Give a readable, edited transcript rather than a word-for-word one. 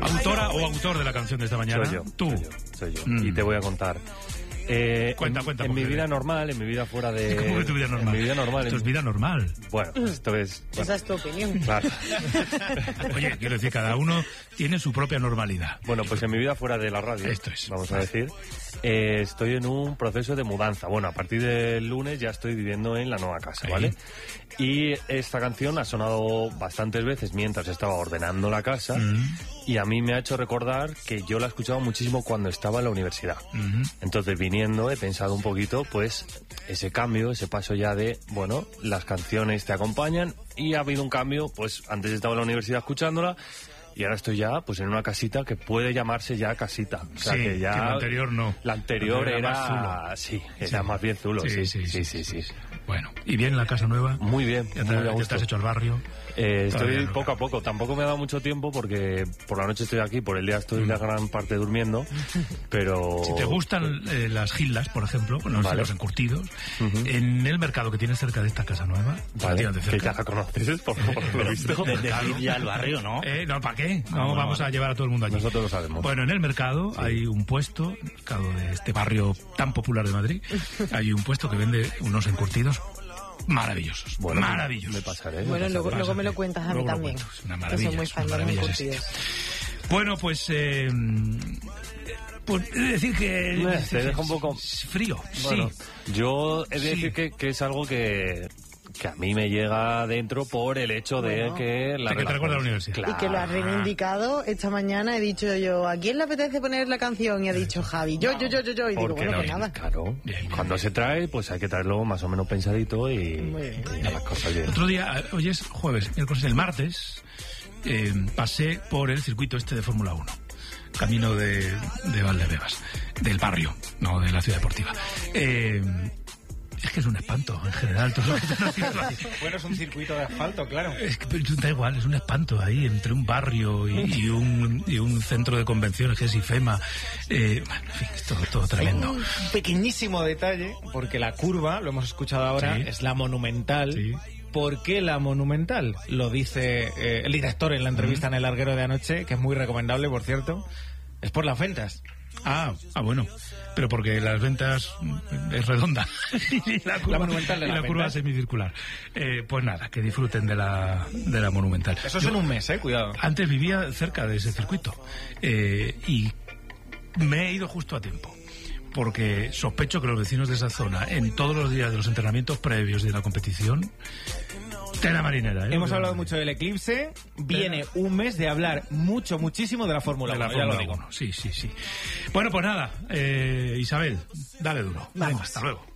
¿Autora o autor de la canción de esta mañana? Tú. Soy yo. Y te voy a contar. Cuenta. En mi vida normal, en mi vida fuera de... ¿Cómo que tu vida normal? En mi vida normal. Esto es vida normal. Bueno, esto es... Bueno. Esa es tu opinión. Claro. Oye, quiero decir, cada uno tiene su propia normalidad. Bueno, pues en mi vida fuera de la radio, esto es, vamos a decir, estoy en un proceso de mudanza. Bueno, a partir del lunes ya estoy viviendo en la nueva casa, ¿vale? Y esta canción ha sonado bastantes veces mientras estaba ordenando la casa y a mí me ha hecho recordar que yo la he escuchado muchísimo cuando estaba en la universidad. Entonces, viniendo, he pensado un poquito, pues, ese cambio, ese paso ya de, bueno, las canciones te acompañan y ha habido un cambio, pues, antes estaba en la universidad escuchándola y ahora estoy ya, pues, en una casita que puede llamarse ya casita. O sea, que ya... que la anterior no. La anterior era más zulo. Sí, era más bien zulo. Sí. Bueno, ¿y bien la casa nueva? Muy bien, ¿Ya te has hecho al barrio? Estoy poco a poco. Tampoco me ha dado mucho tiempo porque por la noche estoy aquí, por el día estoy la gran parte durmiendo, pero... Si te gustan las gildas, por ejemplo, los encurtidos, en el mercado que tienes cerca de esta casa nueva, que ya la conoces, por lo visto. Desde ya al barrio, ¿no? No, ¿para qué? No, vamos a llevar a todo el mundo allí. Nosotros lo sabemos. Bueno, en el mercado hay un puesto, el mercado de este barrio tan popular de Madrid, hay un puesto que vende unos encurtidos maravillosos. Bueno, maravillosos. Me pasaré. Bueno, luego me lo cuentas a mí también. Es una maravilla. Que soy muy fan de los encurtidos. Bueno, pues... pues he de decir que... Te deja un poco... frío, bueno, sí. Yo he de decir que es algo que a mí me llega dentro por el hecho de que la te recuerda a la universidad. Claro. Y que lo has reivindicado esta mañana. He dicho yo, ¿a quién le apetece poner la canción? Y ha dicho Javi, yo. Y digo, bueno, pues nada. Claro, cuando se trae, pues hay que traerlo más o menos pensadito y las cosas bien. Otro día, hoy es jueves, miércoles, el martes, pasé por el circuito este de Fórmula 1. Camino de Valdebebas, del barrio, no de la ciudad deportiva. Es que es un espanto, en general, todo lo que están haciendo ahí. Bueno, es un circuito de asfalto, claro. Es que da igual, es un espanto ahí, entre un barrio y un centro de convenciones que es IFEMA. Bueno, en fin, es todo tremendo. Hay un pequeñísimo detalle, porque la curva, lo hemos escuchado ahora, es la Monumental. Sí. ¿Por qué la Monumental? Lo dice el director en la entrevista en El Larguero de anoche, que es muy recomendable, por cierto. Es por las ventas. Ah, bueno, pero porque las ventas es redonda y la curva es semicircular. Pues nada, que disfruten de la Monumental. Eso es en un mes, cuidado. Antes vivía cerca de ese circuito y me he ido justo a tiempo, porque sospecho que los vecinos de esa zona, en todos los días de los entrenamientos previos de la competición, tela marinera. Hemos hablado mucho del eclipse. Viene un mes de hablar muchísimo de la Fórmula 1. Ya lo digo. Sí. Bueno, pues nada, Isabel, dale duro. Vamos. Venga, hasta luego.